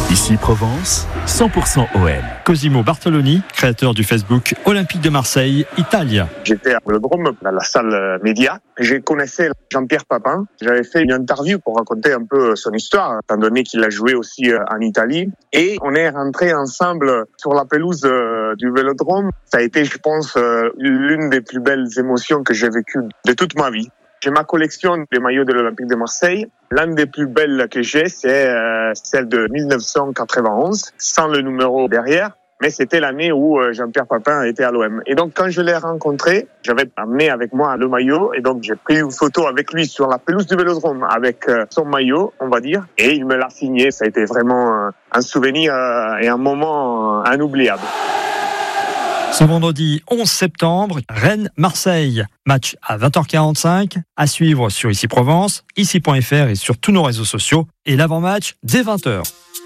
Ici Provence, 100% OM. Cosimo Bartoloni, créateur du Facebook Olympique de Marseille, Italie. J'étais à Vélodrome, dans la salle média. Je connaissais Jean-Pierre Papin. J'avais fait une interview pour raconter un peu son histoire, étant donné qu'il a joué aussi en Italie. Et on est rentrés ensemble sur la pelouse du Vélodrome. Ça a été, je pense, l'une des plus belles émotions que j'ai vécues de toute ma vie. J'ai ma collection des maillots de l'Olympique de Marseille. L'une des plus belles que j'ai, c'est celle de 1991, sans le numéro derrière. Mais c'était l'année où Jean-Pierre Papin était à l'OM. Et donc, quand je l'ai rencontré, j'avais amené avec moi le maillot. Et donc, j'ai pris une photo avec lui sur la pelouse du Vélodrome, avec son maillot, on va dire. Et il me l'a signé. Ça a été vraiment un souvenir et un moment inoubliable. Ce vendredi 11 septembre, Rennes-Marseille. Match à 20h45, à suivre sur Ici Provence, ici.fr et sur tous nos réseaux sociaux. Et l'avant-match dès 20h.